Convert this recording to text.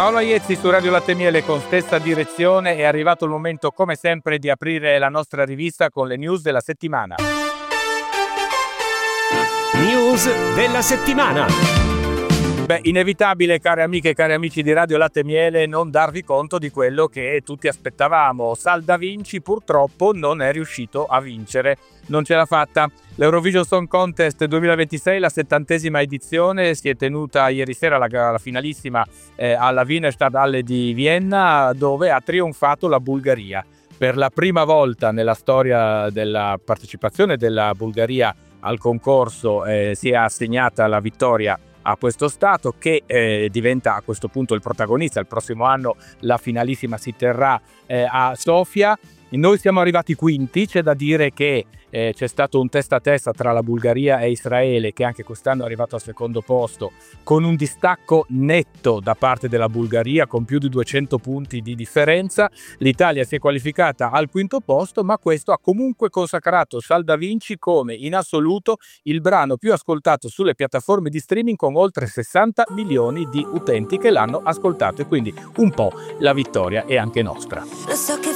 Paolo Aiezzi su Radio Latte Miele con stessa direzione. È arrivato il momento, come sempre, di aprire la nostra rivista con le news della settimana. News della settimana. Inevitabile, care amiche e cari amici di Radio Latte Miele, non darvi conto di quello che tutti aspettavamo. Sal Da Vinci purtroppo non è riuscito a vincere, non ce l'ha fatta. L'Eurovision Song Contest 2026, la 70ª edizione, si è tenuta ieri sera la finalissima alla Wiener Stadthalle di Vienna, dove ha trionfato la Bulgaria. Per la prima volta nella storia della partecipazione della Bulgaria al concorso si è assegnata la vittoria a questo stato, che diventa a questo punto il protagonista. Il prossimo anno la finalissima si terrà a Sofia. Noi siamo arrivati quinti. C'è da dire che c'è stato un testa a testa tra la Bulgaria e Israele, che anche quest'anno è arrivato al secondo posto, con un distacco netto da parte della Bulgaria, con più di 200 punti di differenza. L'Italia si è qualificata al quinto posto, ma questo ha comunque consacrato Sal Da Vinci come in assoluto il brano più ascoltato sulle piattaforme di streaming, con oltre 60 milioni di utenti che l'hanno ascoltato, e quindi un po' la vittoria è anche nostra.